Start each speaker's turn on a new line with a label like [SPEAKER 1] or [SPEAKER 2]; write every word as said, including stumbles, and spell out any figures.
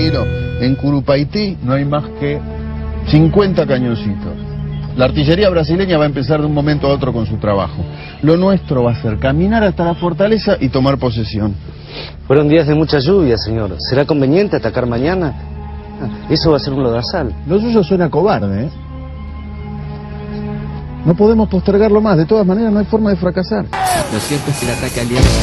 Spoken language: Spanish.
[SPEAKER 1] tranquilo. En Curupaití no hay más que cincuenta cañoncitos. La artillería brasileña va a empezar de un momento a otro con su trabajo. Lo nuestro va a ser caminar hasta la fortaleza y tomar posesión.
[SPEAKER 2] Fueron días de mucha lluvia, señor. ¿Será conveniente atacar mañana? Eso va a ser un lodazal.
[SPEAKER 1] Lo suyo suena cobarde, ¿eh? No podemos postergarlo más. De todas maneras, no hay forma de fracasar.
[SPEAKER 3] Lo cierto es que el ataque aliado